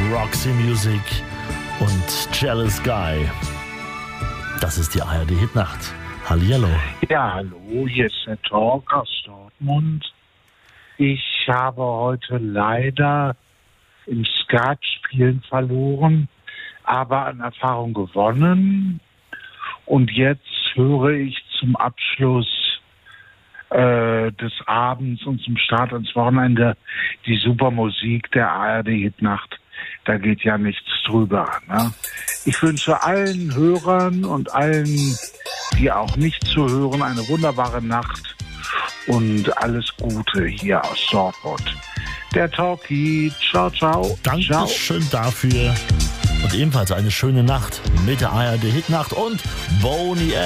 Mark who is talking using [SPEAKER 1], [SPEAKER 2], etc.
[SPEAKER 1] Roxy Music und Jealous Guy. Das ist die ARD-Hitnacht. Hallihallo.
[SPEAKER 2] Ja, hallo, hier ist der Talk aus Dortmund. Ich habe heute leider im Skatspielen verloren, aber an Erfahrung gewonnen. Und jetzt höre ich zum Abschluss des Abends und zum Start ins Wochenende die super Musik der ARD-Hitnacht. Da geht ja nichts drüber. Ne? Ich wünsche allen Hörern und allen, die auch nicht zuhören, eine wunderbare Nacht und alles Gute hier aus Dortmund. Der Talkie. Ciao, ciao.
[SPEAKER 1] Dankeschön dafür. Und ebenfalls eine schöne Nacht mit der ARD-Hitnacht und Boney